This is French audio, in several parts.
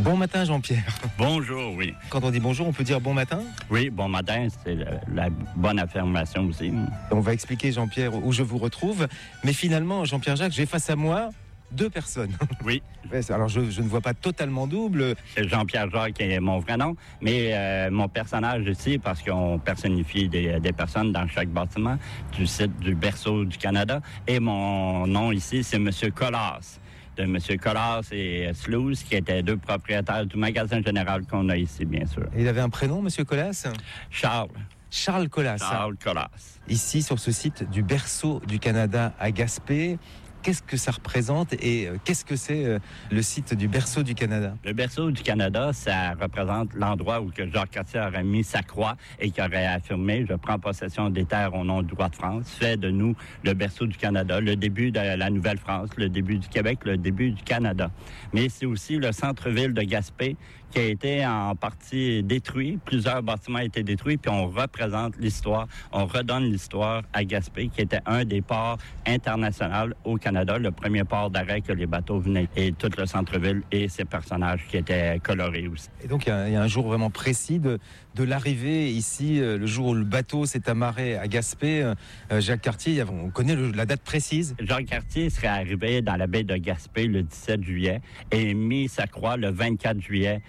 Bon matin Jean-Pierre. Bonjour, oui. Quand on dit bonjour, on peut dire bon matin? Oui, bon matin, c'est la bonne affirmation aussi. On va expliquer Jean-Pierre où je vous retrouve. Mais finalement, Jean-Pierre Jacques, j'ai face à moi deux personnes. Oui. Alors je ne vois pas totalement double. C'est Jean-Pierre Jacques est mon vrai nom, mais mon personnage ici, parce qu'on personnifie des personnes dans chaque bâtiment du site du berceau du Canada. Et mon nom ici, c'est M. Collas. De M. Collas et Sluice, qui étaient deux propriétaires du magasin général qu'on a ici, bien sûr. Et il avait un prénom, M. Collas? Charles. Charles Collas. Charles Collas. Ici, sur ce site du berceau du Canada à Gaspé. Qu'est-ce que ça représente et qu'est-ce que c'est le site du berceau du Canada? Le berceau du Canada, ça représente l'endroit où que Jacques Cartier aurait mis sa croix et qui aurait affirmé « Je prends possession des terres au nom du roi de France », fait de nous le berceau du Canada, le début de la Nouvelle-France, le début du Québec, le début du Canada. Mais c'est aussi le centre-ville de Gaspé qui a été en partie détruit. Plusieurs bâtiments ont été détruits, puis on représente l'histoire, on redonne l'histoire à Gaspé, qui était un des ports internationaux au Canada, le premier port d'arrêt que les bateaux venaient, et tout le centre-ville et ses personnages qui étaient colorés aussi. Et donc, il y a un jour vraiment précis de l'arrivée ici, le jour où le bateau s'est amarré à Gaspé. Jacques Cartier, on connaît la date précise. Jacques Cartier serait arrivé dans la baie de Gaspé le 17 juillet et mis sa croix le 24 juillet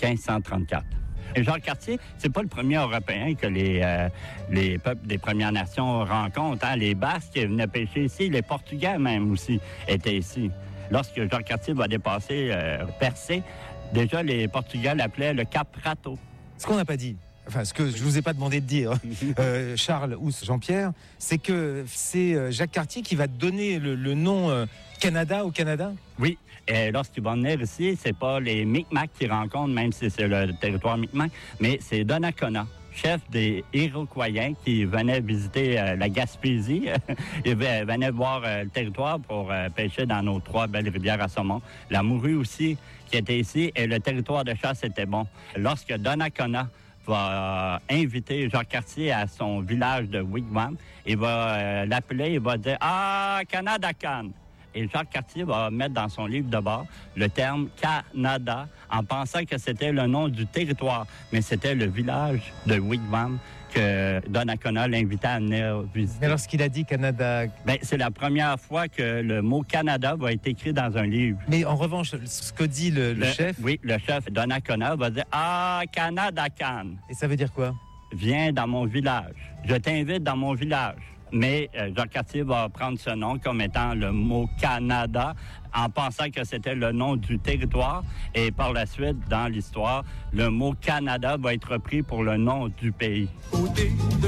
1534. Et Jacques Cartier, c'est pas le premier Européen que les peuples des Premières Nations rencontrent. Hein? Les Basques venaient pêcher ici, les Portugais même aussi étaient ici. Lorsque Jacques Cartier va dépasser Percé, déjà les Portugais l'appelaient le Cap Rato. Ce qu'on n'a pas dit, enfin ce que je vous ai pas demandé de dire, Charles ou Jean-Pierre, c'est que c'est Jacques Cartier qui va donner le nom Canada au Canada? Oui, et lorsqu'ils vont venir ici, c'est pas les Micmacs qui rencontrent, même si c'est le territoire Micmac, mais c'est Donnacona, chef des Iroquois qui venaient visiter la Gaspésie. Ils venaient voir le territoire pour pêcher dans nos 3 belles rivières à saumon. La morue aussi qui était ici et le territoire de chasse était bon. Lorsque Donnacona va inviter Jacques Cartier à son village de Wigwam, il va l'appeler, il va dire « Ah, Canada-Can ». Et Jacques Cartier va mettre dans son livre de bord le terme Canada en pensant que c'était le nom du territoire, mais c'était le village de Wigwam que Donnacona l'invitait à venir visiter. Mais lorsqu'il a dit Canada... c'est la première fois que le mot Canada va être écrit dans un livre. Mais en revanche, ce que dit le chef... Oui, le chef Donnacona va dire « Ah, Canada-Can ». Et ça veut dire quoi? Viens dans mon village. Je t'invite dans mon village. Mais Jacques Cartier va prendre ce nom comme étant le mot Canada en pensant que c'était le nom du territoire. Et par la suite, dans l'histoire, le mot Canada va être repris pour le nom du pays.